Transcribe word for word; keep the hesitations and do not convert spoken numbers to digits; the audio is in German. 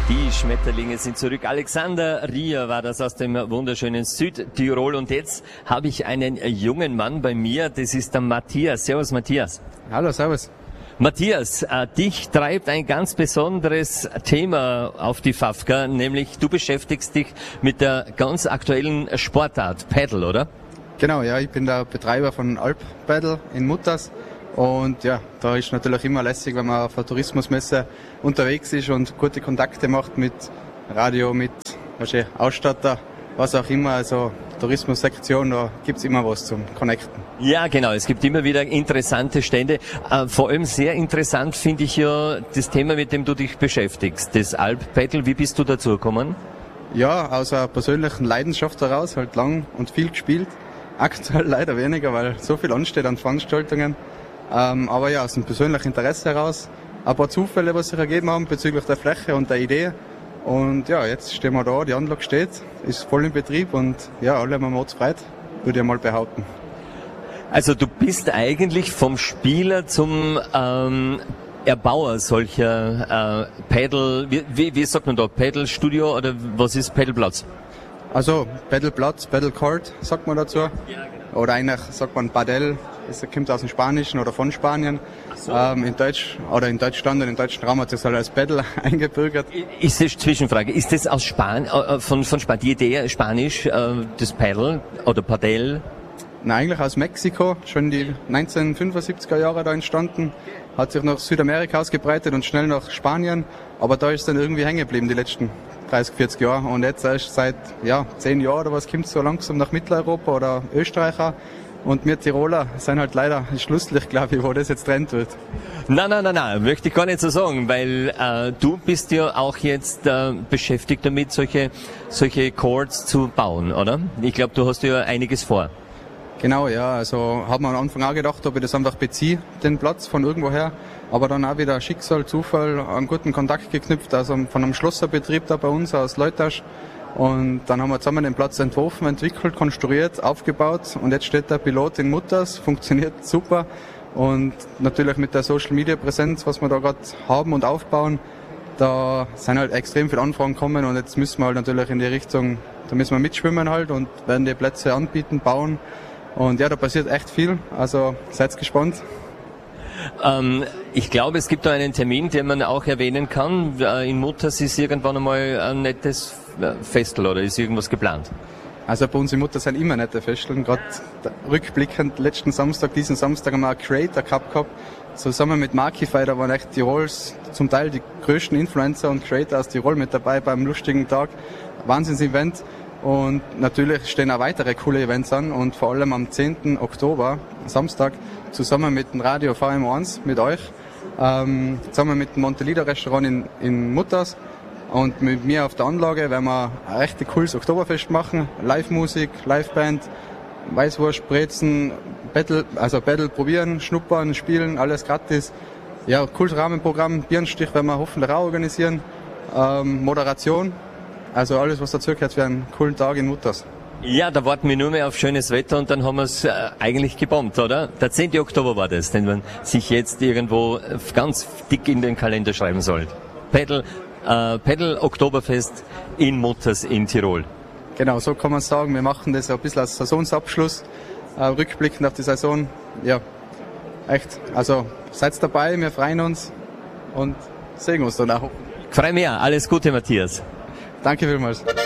Die Schmetterlinge sind zurück. Alexander Ria war das aus dem wunderschönen Südtirol. Und jetzt habe ich einen jungen Mann bei mir. Das ist der Matthias. Servus, Matthias. Hallo, servus. Matthias, äh, dich treibt ein ganz besonderes Thema auf die Fafka, nämlich du beschäftigst dich mit der ganz aktuellen Sportart Paddle, oder? Genau, ja, ich bin der Betreiber von Alp Paddle in Mutters. Und ja, da ist natürlich immer lässig, wenn man auf einer Tourismusmesse unterwegs ist und gute Kontakte macht mit Radio, mit Ausstatter, was auch immer. Also Tourismussektion, da gibt's immer was zum Connecten. Ja, genau. Es gibt immer wieder interessante Stände. Äh, vor allem sehr interessant finde ich ja das Thema, mit dem du dich beschäftigst, das Alp Paddle. Wie bist du dazu gekommen? Ja, aus einer persönlichen Leidenschaft heraus, halt lang und viel gespielt. Aktuell leider weniger, weil so viel ansteht an Veranstaltungen. Ähm, aber ja, aus einem persönlichen Interesse heraus. Ein paar Zufälle, was sich ergeben haben bezüglich der Fläche und der Idee. Und ja, jetzt stehen wir da, die Anlage steht, ist voll in Betrieb und ja, alle haben wir uns gefreut, würde ich mal behaupten. Also du bist eigentlich vom Spieler zum ähm, Erbauer solcher äh, Paddle, wie, wie, wie sagt man da, Paddle-Studio oder was ist Paddleplatz? Also Paddleplatz, Paddlecourt sagt man dazu. Ja, genau. Oder eigentlich sagt man Padel, das kommt aus dem Spanischen oder von Spanien. So. Ähm, in Deutsch oder in Deutschland und im deutschen Raum hat sich halt als Paddle eingebürgert. Ist das Zwischenfrage? Ist das aus Span äh, von von Span die Idee Spanisch äh, das Paddle oder Padel? Nein, eigentlich aus Mexiko, schon die neunzehnhundertfünfundsiebziger Jahre da entstanden, hat sich nach Südamerika ausgebreitet und schnell nach Spanien, aber da ist dann irgendwie hängen geblieben die letzten dreißig, vierzig Jahre und jetzt erst seit ja zehn Jahren oder was kommt so langsam nach Mitteleuropa oder Österreicher. Und wir Tiroler sind halt leider schlusslich, glaube ich, wo das jetzt trennt wird. Nein, nein, nein, nein, möchte ich gar nicht so sagen, weil äh, du bist ja auch jetzt äh, beschäftigt damit, solche solche Courts zu bauen, oder? Ich glaube, du hast ja einiges vor. Genau, ja, also haben wir am Anfang auch gedacht, ob ich das einfach beziehe, den Platz von irgendwoher, aber dann auch wieder Schicksal, Zufall, einen guten Kontakt geknüpft, also von einem Schlosserbetrieb da bei uns aus Leutasch. Und dann haben wir zusammen den Platz entworfen, entwickelt, konstruiert, aufgebaut und jetzt steht der Pilot in Mutters, funktioniert super und natürlich mit der Social Media Präsenz, was wir da gerade haben und aufbauen, da sind halt extrem viele Anfragen gekommen und jetzt müssen wir halt natürlich in die Richtung, da müssen wir mitschwimmen halt und werden die Plätze anbieten, bauen und ja, da passiert echt viel, also seid gespannt. Ähm, ich glaube, es gibt da einen Termin, den man auch erwähnen kann. In Mutters ist irgendwann einmal ein nettes Festel oder ist irgendwas geplant? Also bei uns in Mutters sind immer nette Festeln. Gerade rückblickend letzten Samstag, diesen Samstag haben wir einen Creator Cup gehabt. Zusammen mit Markify, da waren echt Tirols zum Teil die größten Influencer und Creator aus Tirol mit dabei beim lustigen Tag. Wahnsinns-Event. Und natürlich stehen auch weitere coole Events an und vor allem am zehnten Oktober, Samstag, zusammen mit dem Radio V M eins, mit euch, ähm, zusammen mit dem Montelido Restaurant in, in Mutters und mit mir auf der Anlage werden wir ein recht cooles Oktoberfest machen, Live-Musik, Live-Band, Weißwurst, Brezen, Battle, also Battle probieren, schnuppern, spielen, alles gratis. Ja, cooles Rahmenprogramm, Bierenstich werden wir hoffentlich auch organisieren, ähm, Moderation. Also alles, was dazu gehört, für einen coolen Tag in Mutters. Ja, da warten wir nur mehr auf schönes Wetter und dann haben wir es äh, eigentlich gebombt, oder? Der zehnte Oktober war das, den man sich jetzt irgendwo ganz dick in den Kalender schreiben soll. Paddle, äh, Paddle Oktoberfest in Mutters in Tirol. Genau, so kann man sagen. Wir machen das ein bisschen als Saisonsabschluss, äh, rückblickend auf die Saison. Ja, echt. Also seid dabei, wir freuen uns und sehen uns dann auch. Frei mehr. Alles Gute, Matthias. Danke vielmals.